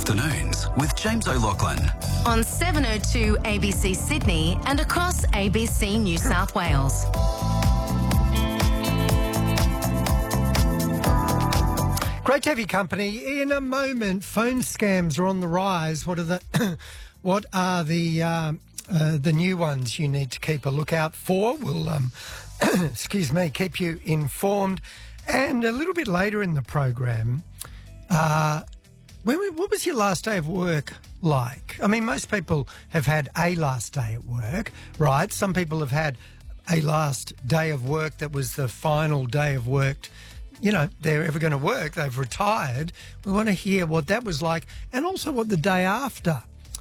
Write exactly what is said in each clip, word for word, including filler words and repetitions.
Afternoons with James O'Loughlin. On seven oh two A B C Sydney and across A B C New South Wales. Great to have your company. In a moment, phone scams are on the rise. What are the what are the um, uh, the new ones you need to keep a lookout for? We'll um, excuse me, keep you informed. And a little bit later in the program, uh, when we, what was your last day of work like? I mean, most people have had a last day at work, right? Some people have had a last day of work that was the final day of work, you know, they're ever going to work. They've retired. We want to hear what that was like and also what the day after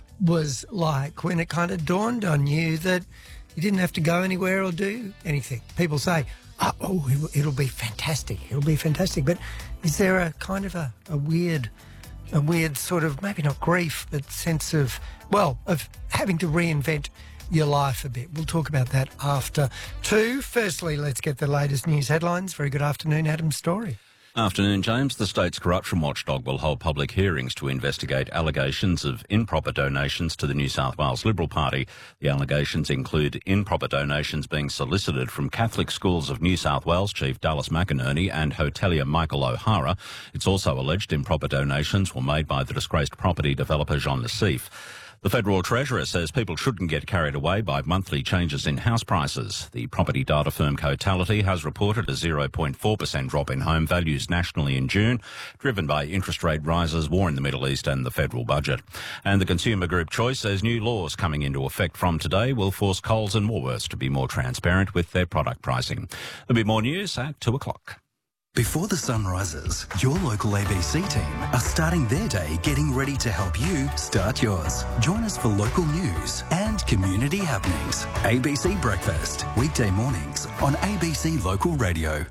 was like, when it kind of dawned on you that you didn't have to go anywhere or do anything. People say, oh, oh it'll, it'll be fantastic. It'll be fantastic. But is there a kind of a, a weird, a weird sort of, maybe not grief, but sense of, well, of having to reinvent your life a bit? We'll talk about that after two. Firstly, let's get the latest news headlines. Very good afternoon, Adam Story. Afternoon, James. The state's corruption watchdog will hold public hearings to investigate allegations of improper donations to the New South Wales Liberal Party. The allegations include improper donations being solicited from Catholic Schools of New South Wales Chief Dallas McInerney and hotelier Michael O'Hara. It's also alleged improper donations were made by the disgraced property developer Jean Nassif. The Federal Treasurer says people shouldn't get carried away by monthly changes in house prices. The property data firm Cotality has reported a zero point four percent drop in home values nationally in June, driven by interest rate rises, war in the Middle East and the federal budget. And the consumer group Choice says new laws coming into effect from today will force Coles and Woolworths to be more transparent with their product pricing. There'll be more news at two o'clock. Before the sun rises, your local A B C team are starting their day getting ready to help you start yours. Join us for local news and community happenings. A B C Breakfast, weekday mornings on A B C Local Radio.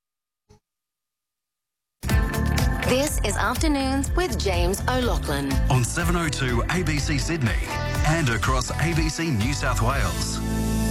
This is Afternoons with James O'Loughlin. On seven oh two A B C Sydney and across A B C New South Wales.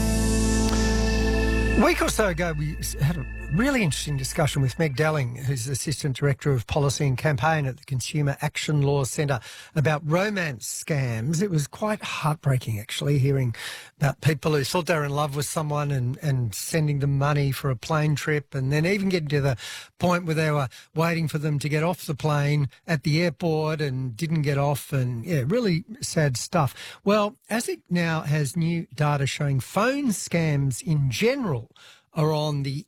A week or so ago, we had a really interesting discussion with Meg Delling, who's Assistant Director of Policy and Campaign at the Consumer Action Law Centre, about romance scams. It was quite heartbreaking, actually, hearing about people who thought they were in love with someone and, and sending them money for a plane trip, and then even getting to the point where they were waiting for them to get off the plane at the airport and didn't get off, and, yeah, really sad stuff. Well, ASIC now has new data showing phone scams in general are on the